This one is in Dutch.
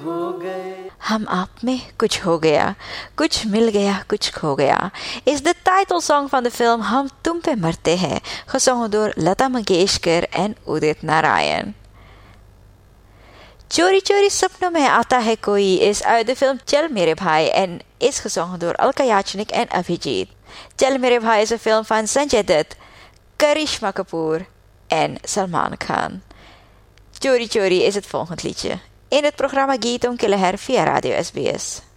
हम आप में कुछ हो गया, कुछ मिल गया, कुछ खो गया is de titelsong van de film Hum Tum Pe Marte Hai, gezongen door Lata Mangeshkar en Udit Narayan. चोरी चोरी सपनों में आता है कोई is uit de film Chal Mere Bhai en is gezongen door Alka Yachnik en Avijit. Chal Mere Bhai is een film van Sanjay Dutt, Karishma Kapoor en Salman Khan. Chori Chori is het volgende liedje in het programma Geeton Killeher via Radio SBS.